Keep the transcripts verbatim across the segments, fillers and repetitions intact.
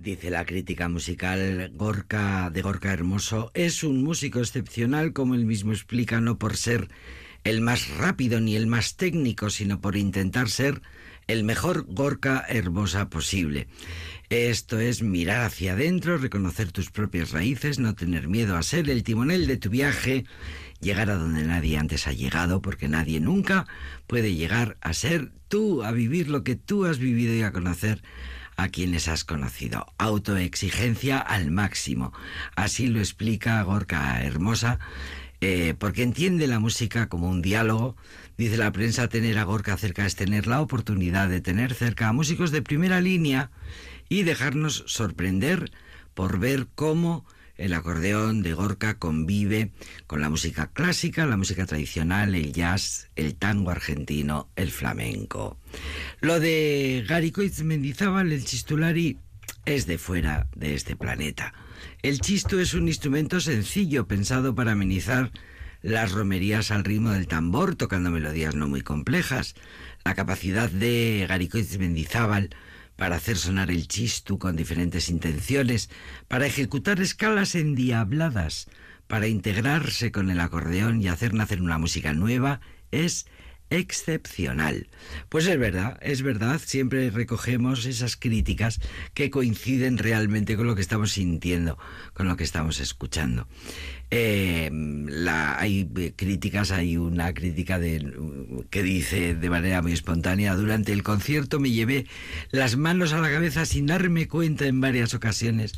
Dice la crítica musical Gorka de Gorka Hermoso, es un músico excepcional, como él mismo explica, no por ser el más rápido ni el más técnico, sino por intentar ser el mejor Gorka Hermosa posible. Esto es mirar hacia adentro, reconocer tus propias raíces, no tener miedo a ser el timonel de tu viaje, llegar a donde nadie antes ha llegado, porque nadie nunca puede llegar a ser tú, a vivir lo que tú has vivido y a conocer a quienes has conocido. Autoexigencia al máximo. Así lo explica Gorka Hermosa, eh, porque entiende la música como un diálogo. Dice la prensa, tener a Gorka cerca es tener la oportunidad de tener cerca a músicos de primera línea y dejarnos sorprender por ver cómo el acordeón de Gorka convive con la música clásica, la música tradicional, el jazz, el tango argentino, el flamenco. Lo de Garicoitz Mendizábal, el chistulari, es de fuera de este planeta. El chistu es un instrumento sencillo, pensado para amenizar las romerías al ritmo del tambor, tocando melodías no muy complejas. La capacidad de Garicoitz Mendizábal para hacer sonar el chistu con diferentes intenciones, para ejecutar escalas endiabladas, para integrarse con el acordeón y hacer nacer una música nueva, es excepcional. Pues es verdad, es verdad, siempre recogemos esas críticas que coinciden realmente con lo que estamos sintiendo, con lo que estamos escuchando. Eh, la, hay críticas, hay una crítica de, que dice de manera muy espontánea: durante el concierto me llevé las manos a la cabeza sin darme cuenta en varias ocasiones,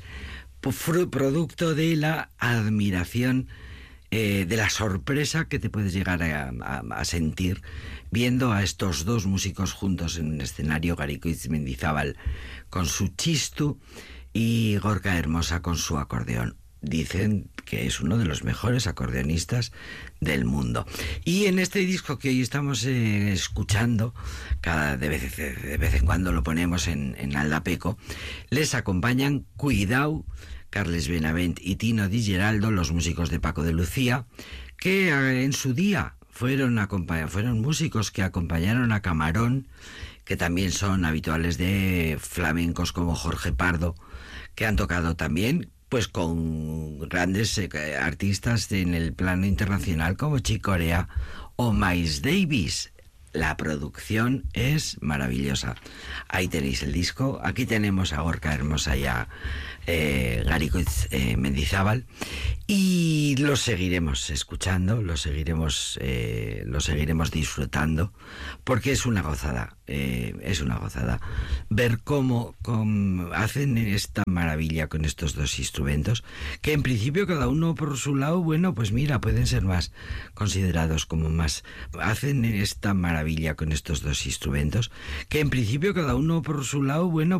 producto de la admiración, eh, de la sorpresa que te puedes llegar a, a, a sentir viendo a estos dos músicos juntos en un escenario, Garicoitz Mendizábal con su chistu y Gorka Hermosa con su acordeón. Dicen que es uno de los mejores acordeonistas del mundo. Y en este disco que hoy estamos eh, escuchando, cada de vez, de vez en cuando lo ponemos en, en Aldapeco, les acompañan Cuidao, Carles Benavent y Tino Di Geraldo, los músicos de Paco de Lucía, que eh, en su día fueron, fueron músicos que acompañaron a Camarón, que también son habituales de flamencos como Jorge Pardo, que han tocado también pues con grandes eh, artistas en el plano internacional como Chick Corea o Miles Davis. La producción es maravillosa. Ahí tenéis el disco. Aquí tenemos a Gorka Hermosa y a eh, Garicoitz eh, Mendizábal, y lo seguiremos escuchando, lo seguiremos, eh, lo seguiremos disfrutando, porque es una gozada, eh, es una gozada ver cómo, cómo hacen esta maravilla con estos dos instrumentos, que en principio cada uno por su lado, bueno, pues mira, pueden ser más considerados como más, hacen esta maravilla con estos dos instrumentos, que en principio cada uno por su lado, bueno,